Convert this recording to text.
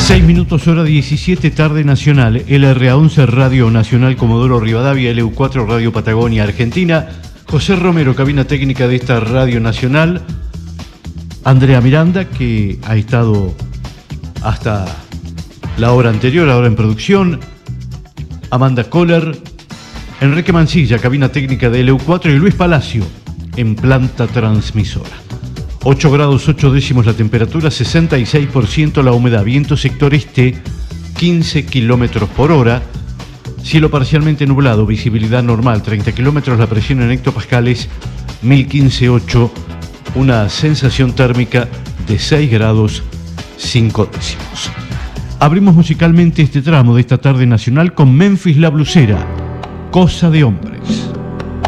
6 minutos hora 17, tarde nacional, LRA11 Radio Nacional Comodoro Rivadavia, LU4 Radio Patagonia Argentina, José Romero, cabina técnica de esta Radio Nacional, Andrea Miranda, que ha estado hasta la hora anterior, ahora en producción, Amanda Kohler, Enrique Mancilla, cabina técnica de LU4 y Luis Palacio, en planta transmisora. 8 grados 8 décimos la temperatura, 66% la humedad, viento sector este, 15 kilómetros por hora, cielo parcialmente nublado, visibilidad normal, 30 kilómetros, la presión en hectopascales, 1015,8, una sensación térmica de 6 grados 5 décimos. Abrimos musicalmente este tramo de esta tarde nacional con Memphis La Blusera, Cosa de Hombre.